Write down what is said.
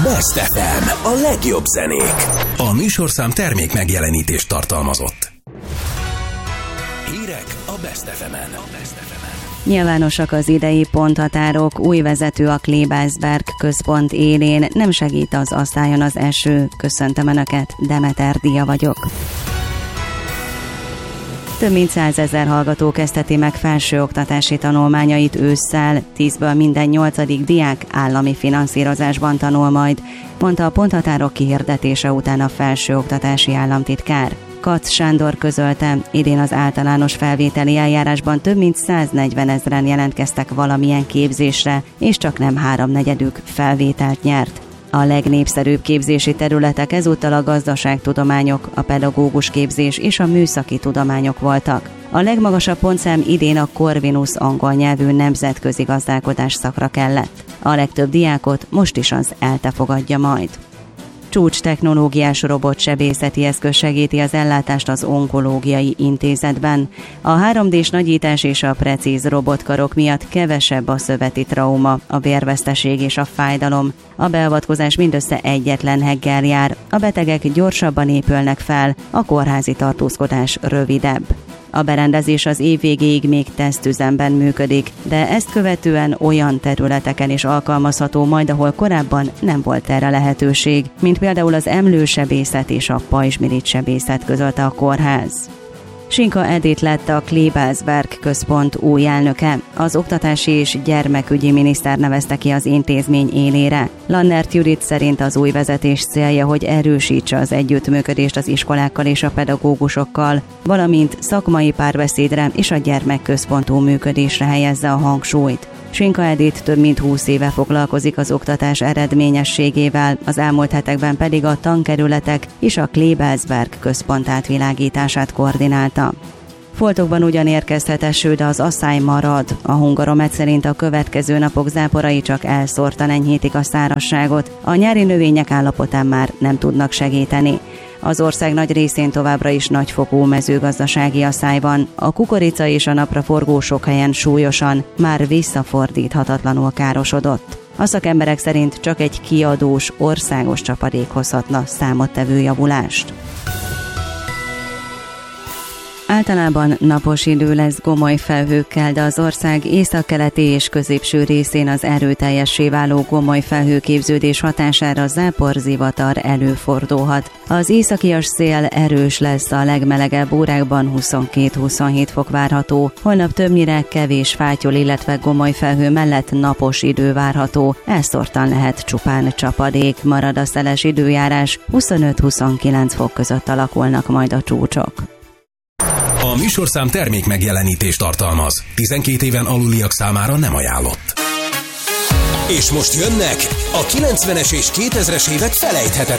Best FM, a legjobb zenék. A műsorszám termék megjelenítést tartalmazott. Hírek a Best FM-en. Nyilvánosak az idei ponthatárok, új vezető a Klebersberg központ élén, nem segít az asztályon az eső. Köszöntöm Önöket, Demeter Dia vagyok. Több mint 100 000 hallgató kezdheti meg felsőoktatási tanulmányait ősszel, 10-ből minden 8. diák állami finanszírozásban tanul majd, mondta a ponthatárok kihirdetése után a felsőoktatási államtitkár. Katz Sándor közölte, idén az általános felvételi eljárásban több mint 140 000 jelentkeztek valamilyen képzésre, és csak nem 3/4 felvételt nyert. A legnépszerűbb képzési területek ezúttal a gazdaságtudományok, a pedagógus képzés és a műszaki tudományok voltak. A legmagasabb pontszám idén a Corvinus angol nyelvű nemzetközi gazdálkodás szakra kellett. A legtöbb diákot most is az ELTE fogadja majd. Csúcs technológiás robotsebészeti eszköz segíti az ellátást az onkológiai intézetben. A 3D-s nagyítás és a precíz robotkarok miatt kevesebb a szöveti trauma, a vérveszteség és a fájdalom. A beavatkozás mindössze egyetlen heggel jár, a betegek gyorsabban épülnek fel, a kórházi tartózkodás rövidebb. A berendezés az év végéig még tesztüzemben működik, de ezt követően olyan területeken is alkalmazható majd, ahol korábban nem volt erre lehetőség, mint például az emlősebészet és a pajzsmirigy-sebészet, közölte a kórház. Sinka Edith lett a Klebersberg központ új elnöke. Az oktatási és gyermekügyi miniszter nevezte ki az intézmény élére. Lannert Judit szerint az új vezetés célja, hogy erősítse az együttműködést az iskolákkal és a pedagógusokkal, valamint szakmai párbeszédre és a gyermekközpontú működésre helyezze a hangsúlyt. Sinka Edith több mint 20 éve foglalkozik az oktatás eredményességével, az elmúlt hetekben pedig a tankerületek és a Klebersberg központ átvilágítását koordinálta. Foltokban ugyan érkezhet eső, de az asszály marad. A Hungaromet szerint a következő napok záporai csak elszórtan enyhítik a szárazságot, a nyári növények állapotán már nem tudnak segíteni. Az ország nagy részén továbbra is nagyfokú mezőgazdasági asszály van, a kukorica és a napraforgó sok helyen súlyosan, már visszafordíthatatlanul károsodott. A szakemberek szerint csak egy kiadós, országos csapadék hozhatna számottevő javulást. Általában napos idő lesz gomoly felhőkkel, de az ország északkeleti és középső részén az erőteljessé váló gomoly felhőképződés hatására záporzivatar előfordulhat. Az északias szél erős lesz, a legmelegebb órákban 22-27 fok várható. Holnap többnyire kevés fátyol, illetve gomoly felhő mellett napos idő várható. Elszórtan lehet csupán csapadék, marad a szeles időjárás, 25-29 fok között alakulnak majd a csúcsok. A műsorszám termék megjelenítést tartalmaz. 12 éven aluliak számára nem ajánlott. És most jönnek a 90-es és 2000-es évek felejthetetlen